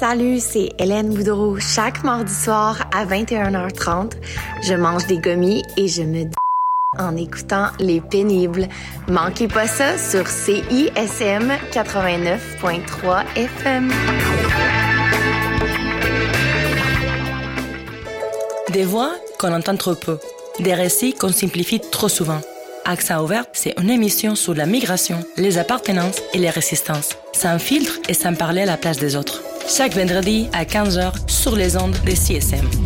Salut, c'est Hélène Boudreau. Chaque mardi soir à 21h30, je mange des gommis et je me en écoutant Les Pénibles. Manquez pas ça sur CISM 89.3 FM. Des voix qu'on entend trop peu, des récits qu'on simplifie trop souvent. Accent ouvert, c'est une émission sur la migration, les appartenances et les résistances, sans filtre et sans parler à la place des autres. Chaque vendredi à 15h sur les ondes de CISM.